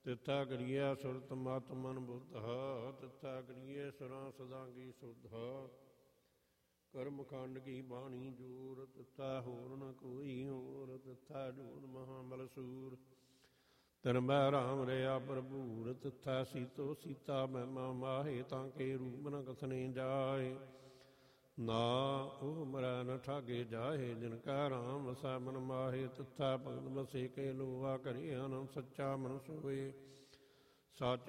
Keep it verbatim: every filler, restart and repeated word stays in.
ਤਿੱਥਾ ਕਰੀਏ ਸੁਰਤ ਮਤ ਮਨ ਬੁੱਧ, ਤਿੱਥਾ ਕਰੀਏ ਸੁਰਾਂ ਸਦਾਂਗੀ ਸੁਧ। ਕਰਮ ਖੰਡ ਕੀ ਬਾਣੀ ਜੂਰ, ਤਿੱਥਾ ਹੋਰ ਨ ਕੋਈ ਹੋਰ। ਤਿੱਥਾ ਜੂੜ ਮਹਾਬਲ ਸੂਰ, ਧਰਮੈ ਰਾਮ ਰਿਆ ਭਰਪੂਰ। ਤਿੱਥਾ ਸੀਤੋ ਸੀਤਾ ਮਹਿਮਾ ਮਾਹੇ, ਤਾਂ ਕੇ ਰੂਪ ਨ ਕਥਨੇ ਜਾਏ। ਨਾ ਉਹ ਮਰੈ ਨ ਠਾਗੇ ਜਾਹੇ, ਜਿਨ ਕਾ ਰਾਮ ਵਸੈ ਮਨ ਮਾਹੇ। ਤਿੱਥਾ ਭਗਤ ਬਸੇ ਕੇ ਲੋਆ, ਕਰੇ ਆਨੰਦ ਸੱਚਾ ਮਨ ਸੋਏ। ਸੱਚ